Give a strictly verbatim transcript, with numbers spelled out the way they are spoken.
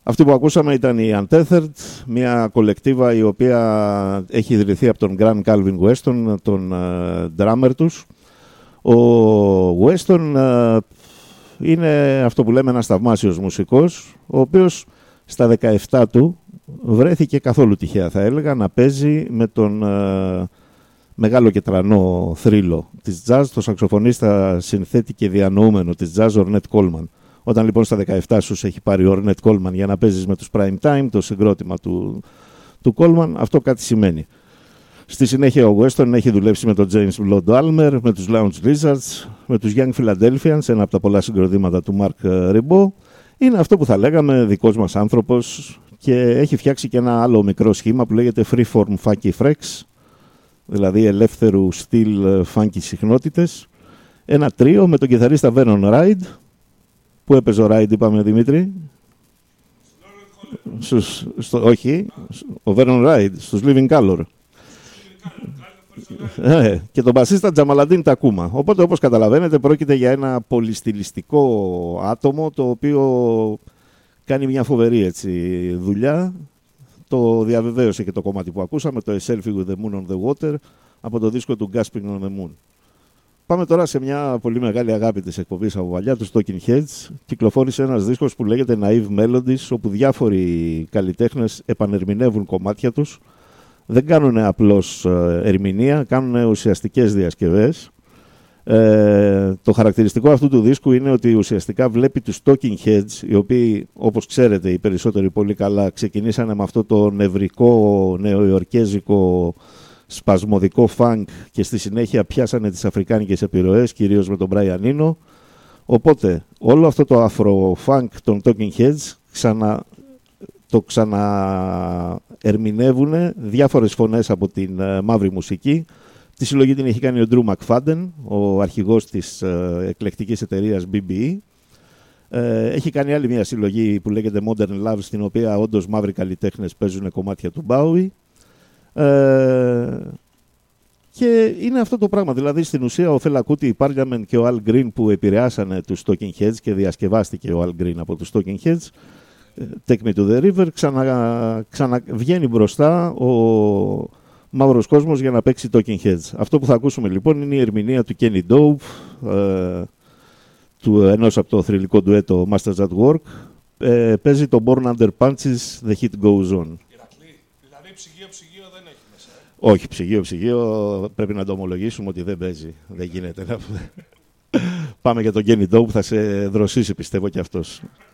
Αυτή που ακούσαμε ήταν η Untethered, μια κολεκτίβα η οποία έχει ιδρυθεί από τον Grant Calvin Weston, τον uh, drummer τους. Ο Weston uh, είναι αυτό που λέμε ένας θαυμάσιος μουσικός, ο οποίος στα δεκαεπτά του βρέθηκε καθόλου τυχαία, θα έλεγα, να παίζει με τον uh, μεγάλο και τρανό θρύλο της jazz, το σαξοφωνίστα συνθέτη και διανοούμενο της jazz, Ornette Coleman. Όταν λοιπόν στα δεκαεπτά σου έχει πάρει ο Ornette Coleman για να παίζεις με τους Prime Time, το συγκρότημα του, του Coleman, αυτό κάτι σημαίνει. Στη συνέχεια ο Weston έχει δουλέψει με τον James Blood Almer, με τους Lounge Lizards, με τους Young Philadelphians, ένα από τα πολλά συγκροτήματα του Mark Ribot. Είναι αυτό που θα λέγαμε δικός μας άνθρωπος και έχει φτιάξει και ένα άλλο μικρό σχήμα που λέγεται Freeform Funky Freaks, δηλαδή ελεύθερου στυλ funky συχνότητες. Ένα τρίο με τον κιθαρίστα Vernon Ride. Πού έπαιζε ο Ράιντ, είπαμε, Δημήτρη? Στους, στο, όχι, ο Vernon Ράιντ, στους Living Colour. ε, και τον μπασίστα Τζαμαλαντίν Τακούμα. Οπότε, όπως καταλαβαίνετε, πρόκειται για ένα πολυστιλιστικό άτομο, το οποίο κάνει μια φοβερή έτσι, δουλειά. Το διαβεβαίωσε και το κομμάτι που ακούσαμε, το A Selfie with the Moon on the Water, από το δίσκο του Gasping on the Moon. Πάμε τώρα σε μια πολύ μεγάλη αγάπη της εκπομπής από παλιά, του Talking Heads. Κυκλοφόρησε ένας δίσκος που λέγεται Naive Melodies, όπου διάφοροι καλλιτέχνες επανερμηνεύουν κομμάτια τους. Δεν κάνουν απλώς ερμηνεία, κάνουν ουσιαστικές διασκευές. Ε, το χαρακτηριστικό αυτού του δίσκου είναι ότι ουσιαστικά βλέπει τους Talking Heads, οι οποίοι, όπως ξέρετε οι περισσότεροι πολύ καλά, ξεκινήσανε με αυτό το νευρικό νεοϊορκέζικο σπασμωδικό φανκ και στη συνέχεια πιάσανε τις αφρικάνικες επιρροές, κυρίως με τον Brian Eno. Οπότε όλο αυτό το αφροφανκ των Talking Heads ξανα, το ξαναερμηνεύουν διάφορες φωνές από την uh, μαύρη μουσική. Τη συλλογή την έχει κάνει ο Drew McFadden, ο αρχηγός της uh, εκλεκτικής εταιρείας μπι μπι ι. Uh, έχει κάνει άλλη μια συλλογή που λέγεται Modern Love, στην οποία όντως μαύροι καλλιτέχνες παίζουν κομμάτια του Bowie. Ε, και είναι αυτό το πράγμα, δηλαδή στην ουσία ο Fela Kuti, η Parliament και ο Al Green που επηρεάσανε τους Talking Heads και διασκευάστηκε ο Al Green από τους Talking Heads, Take Me to the River, ξανα, ξαναβγαίνει μπροστά ο μαύρος κόσμος για να παίξει Talking Heads. Αυτό που θα ακούσουμε λοιπόν είναι η ερμηνεία του Kenny Dope, ε, του ενός από το θρυλικό ντουέτο Masters at Work. Ε, παίζει το Born Under Punches, The Heat Goes On. Ψυγείο, ψυγείο δεν έχει μέσα. Ε? Όχι, ψυγείο, ψυγείο πρέπει να το ομολογήσουμε ότι δεν παίζει. Δεν γίνεται. Πάμε για τον Kenny Dope που θα σε δροσίσει, πιστεύω, και αυτός.